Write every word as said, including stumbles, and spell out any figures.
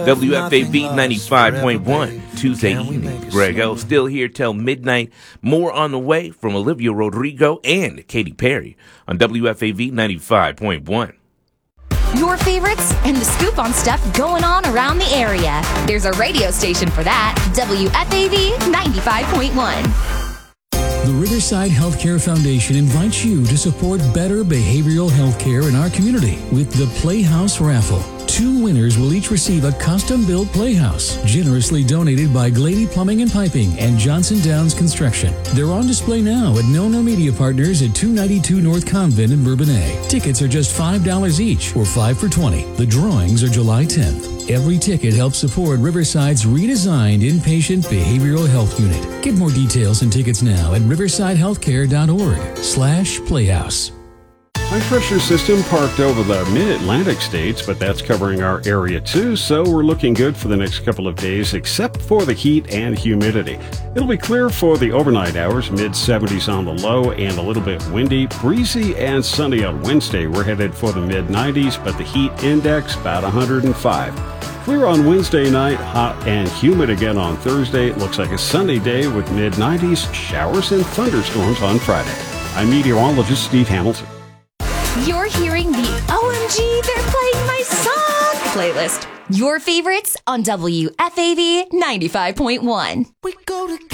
W F A V ninety-five point one, Tuesday evening. Greg O still here till midnight. More on the way from Olivia Rodrigo and Katy Perry on W F A V ninety-five point one. Your favorites and the scoop on stuff going on around the area. There's a radio station for that. W F A V ninety-five point one. The Riverside Healthcare Foundation invites you to support better behavioral health care in our community with the Playhouse Raffle. Two winners will each receive a custom-built playhouse, generously donated by Glady Plumbing and Piping and Johnson Downs Construction. They're on display now at No No Media Partners at two ninety-two North Convent in Bourbonnais. Tickets are just five dollars each, or five for twenty. The drawings are July tenth. Every ticket helps support Riverside's redesigned inpatient behavioral health unit. Get more details and tickets now at riversidehealthcare.org slash playhouse. High-pressure system parked over the mid-Atlantic states, but that's covering our area too, so we're looking good for the next couple of days, except for the heat and humidity. It'll be clear for the overnight hours, mid-seventies on the low and a little bit windy, breezy and sunny on Wednesday. We're headed for the mid-nineties, but the heat index about one hundred five. Clear on Wednesday night, hot and humid again on Thursday. It looks like a sunny day with mid-nineties, showers and thunderstorms on Friday. I'm meteorologist Steve Hamilton. You're hearing the O M G, they're playing my song playlist. Your favorites on W F A V ninety-five point one. We go together.